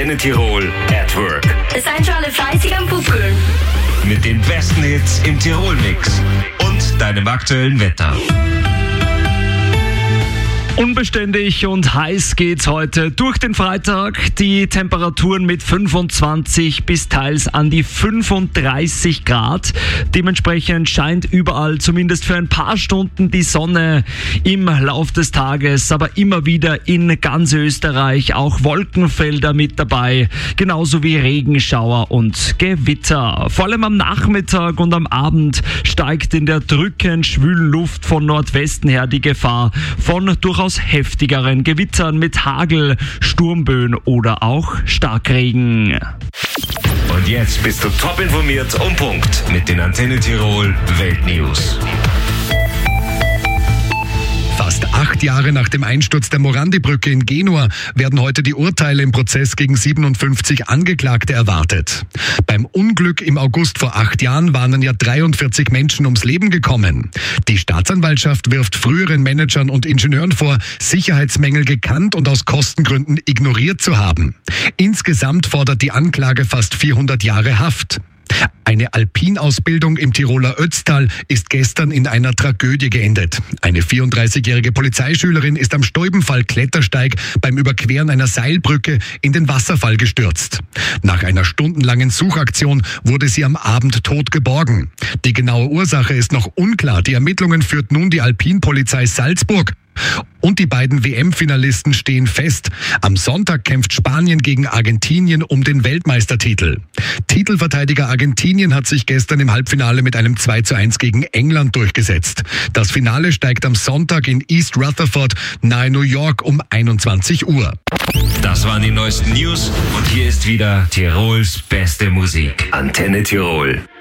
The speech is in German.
Antenne Tirol at Work. Es seid schon alle fleißig am Pupkeln. Mit den besten Hits im Tirol-Mix und deinem aktuellen Wetter. Unbeständig und heiß geht's heute durch den Freitag. Die Temperaturen mit 25 bis teils an die 35 Grad. Dementsprechend scheint überall zumindest für ein paar Stunden die Sonne im Lauf des Tages, aber immer wieder in ganz Österreich auch Wolkenfelder mit dabei, genauso wie Regenschauer und Gewitter. Vor allem am Nachmittag und am Abend steigt in der drückend schwülen Luft von Nordwesten her die Gefahr von durchaus heftigeren Gewittern mit Hagel, Sturmböen oder auch Starkregen. Und jetzt bist du top informiert um Punkt mit den Antenne Tirol Weltnews. Fast 8 Jahre nach dem Einsturz der Morandi-Brücke in Genua werden heute die Urteile im Prozess gegen 57 Angeklagte erwartet. Beim Unglück im August vor 8 Jahren waren ja 43 Menschen ums Leben gekommen. Die Staatsanwaltschaft wirft früheren Managern und Ingenieuren vor, Sicherheitsmängel gekannt und aus Kostengründen ignoriert zu haben. Insgesamt fordert die Anklage fast 400 Jahre Haft. Eine Alpinausbildung im Tiroler Ötztal ist gestern in einer Tragödie geendet. Eine 34-jährige Polizeischülerin ist am Stäubenfall-Klettersteig beim Überqueren einer Seilbrücke in den Wasserfall gestürzt. Nach einer stundenlangen Suchaktion wurde sie am Abend tot geborgen. Die genaue Ursache ist noch unklar. Die Ermittlungen führt nun die Alpinpolizei Salzburg. Und die beiden WM-Finalisten stehen fest. Am Sonntag kämpft Spanien gegen Argentinien um den Weltmeistertitel. Titelverteidiger Argentinien hat sich gestern im Halbfinale mit einem 2:1 gegen England durchgesetzt. Das Finale steigt am Sonntag in East Rutherford nahe New York um 21 Uhr. Das waren die neuesten News und hier ist wieder Tirols beste Musik. Antenne Tirol.